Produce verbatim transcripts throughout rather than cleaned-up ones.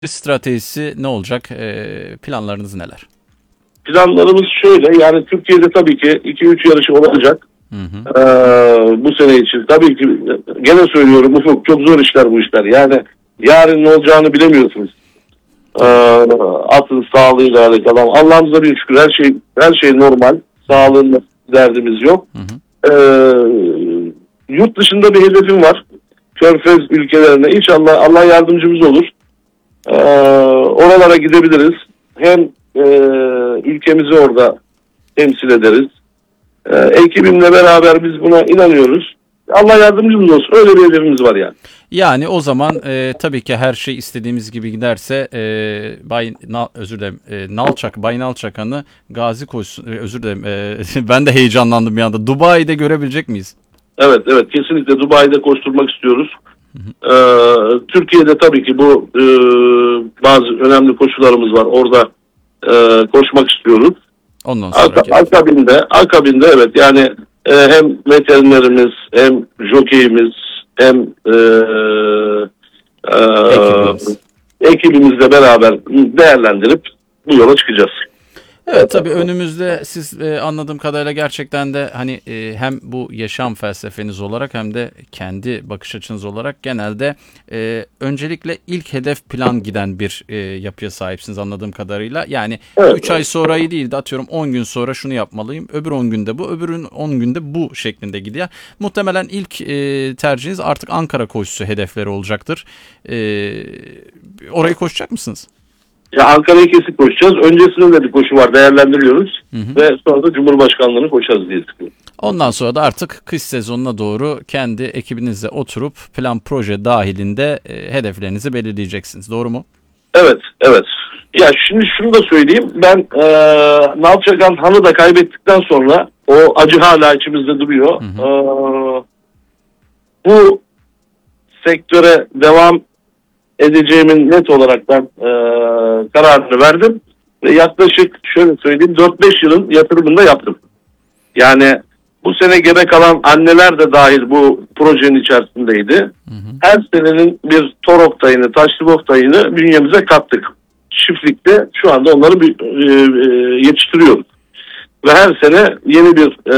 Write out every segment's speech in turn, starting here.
Stratejisi ne olacak? E, planlarınız neler? Planlarımız şöyle, yani Türkiye'de tabii ki iki üç yarışı olacak. Hı hı. Ee, bu sene için. Tabii ki gene söylüyorum Ufuk, çok zor işler bu işler. Yani yarın ne olacağını bilemiyorsunuz. Ee, atın sağlığıyla alakalı. Allah'ımıza bir şükür, her şey her şey normal. Sağlığında derdimiz yok. Hı hı. Ee, yurt dışında bir hedefim var. Körfez ülkelerine. İnşallah Allah yardımcımız olur. Ee, oralara gidebiliriz. Hem e, ülkemizi orada temsil ederiz. Ee, ekibimle beraber biz buna inanıyoruz. Allah yardımcımız olsun. Öyle bir hedefimiz var yani. Yani o zaman e, tabii ki her şey istediğimiz gibi giderse e, Bay Nal, özür dilerim e, Nalçak, Bay Nalçakan'ı Gazi koşusu, e, özür dilerim e, ben de heyecanlandım bir anda. Dubai'de görebilecek miyiz? Evet evet, kesinlikle Dubai'de koşturmak istiyoruz. Ee, Türkiye'de tabii ki bu e, bazı önemli koşularımız var. Orada e, koşmak istiyoruz. Ondan sonra Ak- akabinde, akabinde evet yani e, hem veterinerimiz hem jokeyimiz hem e, e, ekibimiz. ekibimizle beraber değerlendirip bu yola çıkacağız. Evet, tabii önümüzde siz e, anladığım kadarıyla gerçekten de hani e, hem bu yaşam felsefeniz olarak hem de kendi bakış açınız olarak genelde e, öncelikle ilk hedef plan giden bir e, yapıya sahipsiniz anladığım kadarıyla. Yani evet. üç ay sonrayı değil de atıyorum on gün sonra şunu yapmalıyım, öbür on günde bu, öbürün on günde bu şeklinde gidiyor. Muhtemelen ilk e, tercihiniz artık Ankara koşusu hedefleri olacaktır. E, orayı koşacak mısınız? Ya Ankara'yı kesip koşacağız. Öncesinde de bir koşu var, değerlendiriyoruz. Hı hı. Ve sonra da Cumhurbaşkanlığını koşarız diye düşünüyorum. Ondan sonra da artık kış sezonuna doğru kendi ekibinizle oturup plan proje dahilinde e, hedeflerinizi belirleyeceksiniz. Doğru mu? Evet, evet. Ya şimdi şunu da söyleyeyim. Ben e, Nalçakan Han'ı da kaybettikten sonra o acı hala içimizde duruyor. Hı hı. E, bu sektöre devam edeceğimin net olarak ben e, kararını verdim. Ve yaklaşık şöyle söyleyeyim dört beş yılın yatırımını da yaptım. Yani bu sene gebe kalan anneler de dahil bu projenin içerisindeydi. Hı hı. Her senenin bir torok tayını, taşlıbok tayını bünyemize kattık. Çiftlikte şu anda onları bir, e, e, yetiştiriyoruz. Ve her sene yeni bir e,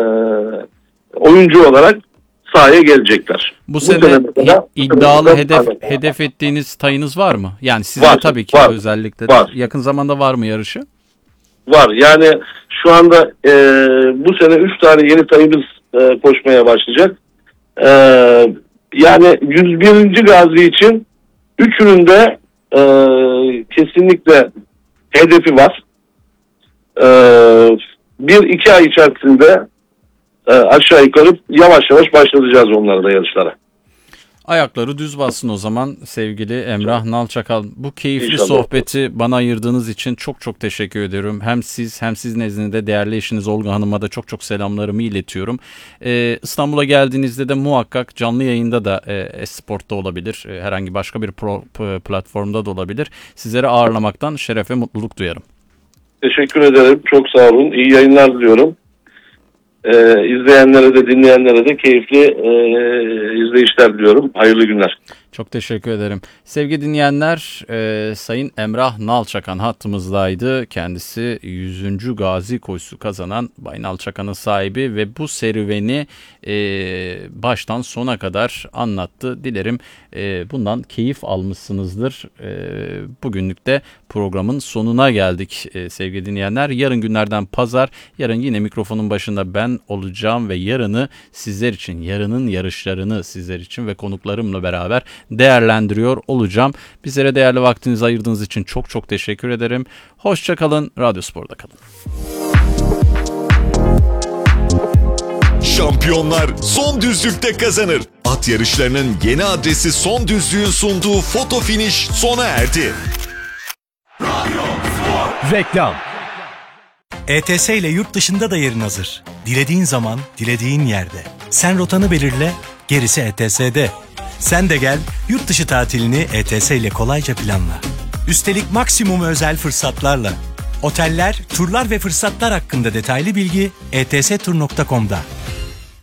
oyuncu olarak sahaya gelecekler. Bu, bu sene, sene mesela, iddialı sene hedef var. hedef ettiğiniz tayınız var mı? Yani sizde var, tabii ki var, özellikle var. Yakın zamanda var mı yarışı? Var. Yani şu anda e, bu sene üç tane yeni tayımız e, koşmaya başlayacak. E, yani yüz birinci Gazi için üçünün de e, kesinlikle hedefi var. E, bir iki ay içerisinde e, aşağı yukarı yavaş yavaş başlatacağız onları da yarışlara. Ayakları düz bassın o zaman sevgili Emrah Nalçakal. Bu keyifli İnşallah. Sohbeti bana ayırdığınız için çok çok teşekkür ediyorum. Hem siz hem siz nezdinde değerli eşiniz Olga Hanım'a da çok çok selamlarımı iletiyorum. Ee, İstanbul'a geldiğinizde de muhakkak canlı yayında da e, Esport'ta olabilir. E, herhangi başka bir pro, p- platformda da olabilir. Sizleri ağırlamaktan şeref ve mutluluk duyarım. Teşekkür ederim. Çok sağ olun. İyi yayınlar diliyorum. Ee, izleyenlere de dinleyenlere de keyifli e, izleyişler diliyorum. Hayırlı günler. Çok teşekkür ederim. Sevgili dinleyenler, e, Sayın Emrah Nalçakan hattımızdaydı. Kendisi yüzüncü Gazi koşusu kazanan Bay Nalçakan'ın sahibi ve bu serüveni e, baştan sona kadar anlattı. Dilerim e, bundan keyif almışsınızdır. E, bugünlük de programın sonuna geldik e, sevgili dinleyenler. Yarın günlerden pazar, yarın yine mikrofonun başında ben olacağım ve yarını sizler için, yarının yarışlarını sizler için ve konuklarımla beraber değerlendiriyor olacağım. Bizlere değerli vaktinizi ayırdığınız için çok çok teşekkür ederim. Hoşça kalın, Radyo Spor'da kalın. Şampiyonlar son düzlükte kazanır. At yarışlarının yeni adresi Son Düzlük'ün sunduğu foto finish sona erdi. Radyo Spor. Reklam. E T S ile yurt dışında da yerin hazır. Dilediğin zaman, dilediğin yerde. Sen rotanı belirle, gerisi E T S'de. Sen de gel, yurt dışı tatilini E T S ile kolayca planla. Üstelik maksimum özel fırsatlarla. Oteller, turlar ve fırsatlar hakkında detaylı bilgi e t s tur nokta com'da.